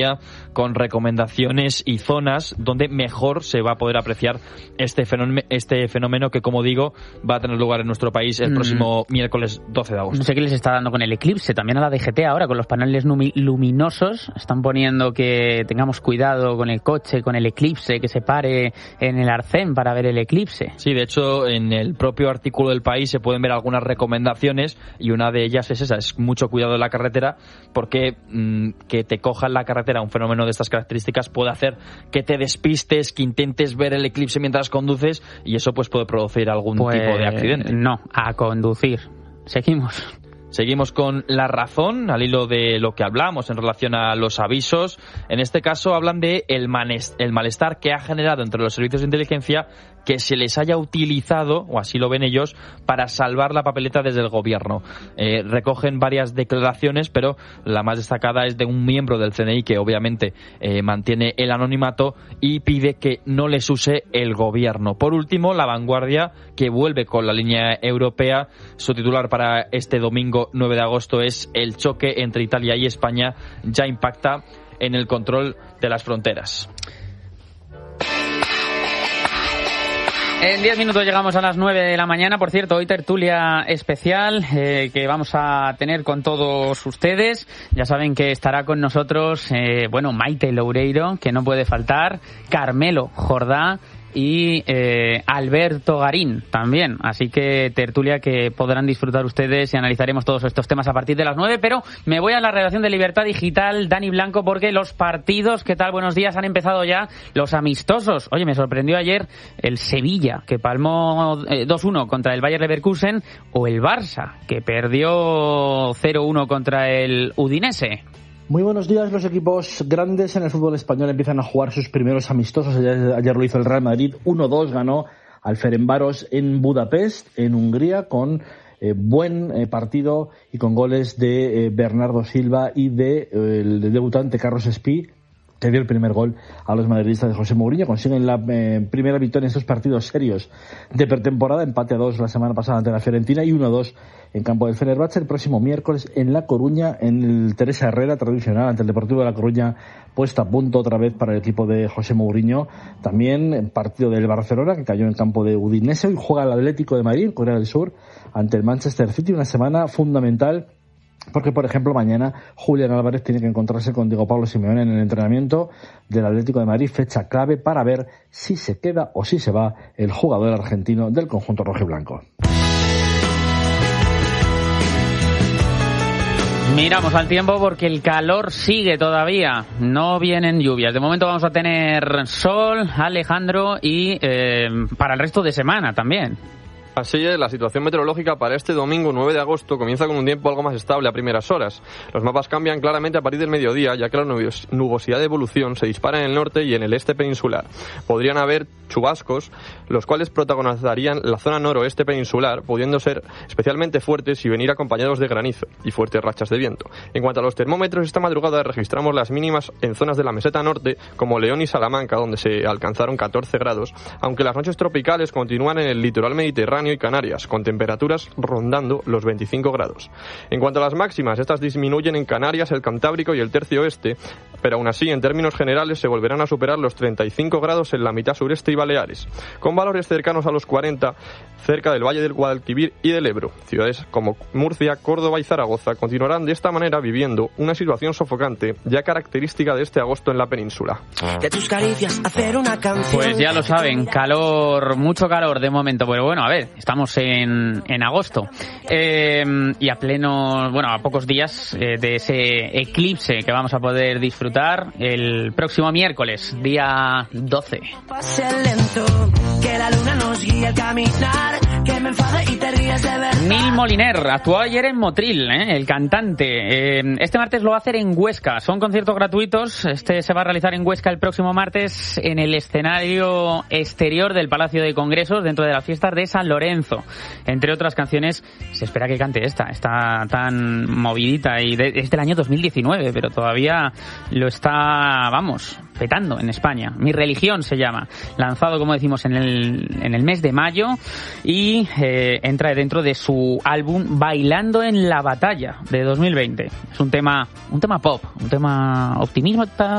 con recomendaciones y zonas donde mejor se va a poder apreciar este fenómeno que, como digo, va a tener lugar en nuestro país el próximo miércoles 12 de agosto. No sé qué les está dando con el eclipse, también a la DGT ahora, con los paneles luminosos, están poniendo que tengamos cuidado con el coche, con el eclipse, que se pare en el arcén para ver el eclipse. Sí, de hecho, en el propio artículo del País se pueden ver algunas recomendaciones y una de ellas es esa, es mucho cuidado en la carretera, porque que te coja en la carretera un fenómeno de estas características puede hacer que te despistes, que intentes ver el eclipse mientras conduces, y eso pues puede producir algún tipo de accidente. No, a conducir. Seguimos con La Razón, al hilo de lo que hablamos en relación a los avisos. En este caso hablan de el malestar que ha generado entre los servicios de inteligencia que se les haya utilizado, o así lo ven ellos, para salvar la papeleta desde el gobierno. Recogen varias declaraciones, pero la más destacada es de un miembro del CNI que obviamente mantiene el anonimato y pide que no les use el gobierno. Por último, La Vanguardia, que vuelve con la línea europea. Su titular para este domingo 9 de agosto es: el choque entre Italia y España ya impacta en el control de las fronteras. En 10 minutos llegamos a las 9 de la mañana. Por cierto, hoy tertulia especial que vamos a tener con todos ustedes. Ya saben que estará con nosotros, Maite Loureiro, que no puede faltar, Carmelo Jordá y Alberto Garín también. Así que tertulia que podrán disfrutar ustedes y analizaremos todos estos temas a partir de las 9. Pero me voy a la redacción de Libertad Digital, Dani Blanco, porque los partidos, ¿qué tal? Buenos días, han empezado ya los amistosos. Oye, me sorprendió ayer el Sevilla, que palmó 2-1 contra el Bayer Leverkusen, o el Barça, que perdió 0-1 contra el Udinese. Muy buenos días. Los equipos grandes en el fútbol español empiezan a jugar sus primeros amistosos. Ayer lo hizo el Real Madrid, 1-2 ganó al Ferencváros en Budapest, en Hungría, con buen partido y con goles de Bernardo Silva y el debutante Carlos Espí, que dio el primer gol a los madridistas de José Mourinho. Consiguen la primera victoria en estos partidos serios de pretemporada, empate a 2 la semana pasada ante la Fiorentina y 1-2 en campo del Fenerbahce. El próximo miércoles en La Coruña, en el Teresa Herrera tradicional ante el Deportivo de La Coruña, puesta a punto otra vez para el equipo de José Mourinho. También partido del Barcelona, que cayó en campo de Udinese. Hoy juega el Atlético de Madrid en Corea del Sur ante el Manchester City, una semana fundamental porque, por ejemplo, mañana Julián Álvarez tiene que encontrarse con Diego Pablo Simeone en el entrenamiento del Atlético de Madrid, fecha clave para ver si se queda o si se va el jugador argentino del conjunto rojiblanco. Miramos al tiempo porque el calor sigue todavía, no vienen lluvias. De momento vamos a tener sol, Alejandro, y para el resto de semana también. Así es, la situación meteorológica para este domingo 9 de agosto comienza con un tiempo algo más estable a primeras horas. Los mapas cambian claramente a partir del mediodía, ya que la nubosidad de evolución se dispara en el norte y en el este peninsular. Podrían haber chubascos, los cuales protagonizarían la zona noroeste peninsular, pudiendo ser especialmente fuertes y venir acompañados de granizo y fuertes rachas de viento. En cuanto a los termómetros, esta madrugada registramos las mínimas en zonas de la meseta norte, como León y Salamanca, donde se alcanzaron 14 grados, aunque las noches tropicales continúan en el litoral mediterráneo y Canarias, con temperaturas rondando los 25 grados. En cuanto a las máximas, estas disminuyen en Canarias, el Cantábrico y el tercio oeste, pero aún así, en términos generales, se volverán a superar los 35 grados en la mitad sureste y Baleares, con valores cercanos a los 40 cerca del Valle del Guadalquivir y del Ebro. Ciudades como Murcia, Córdoba y Zaragoza continuarán de esta manera viviendo una situación sofocante ya característica de este agosto en la península. De tus caricias hacer una canción. Pues ya lo saben, calor, mucho calor de momento, pero bueno, a ver, estamos en agosto y a pocos días de ese eclipse que vamos a poder disfrutar el próximo miércoles, día 12. Pase lento, que la luna nos guíe al caminar, que me enfade y te ríes de verdad. Nil Moliner actuó ayer en Motril, el cantante. Este martes lo va a hacer en Huesca. Son conciertos gratuitos. Este se va a realizar en Huesca el próximo martes en el escenario exterior del Palacio de Congresos, dentro de las fiestas de San Lorenzo. Lorenzo. Entre otras canciones, se espera que cante esta. Está tan movidita y es del año 2019, pero todavía lo está, vamos, petando en España. Mi religión se llama. Lanzado, como decimos, en el mes de mayo y entra dentro de su álbum Bailando en la Batalla de 2020. Es un tema pop, un tema optimista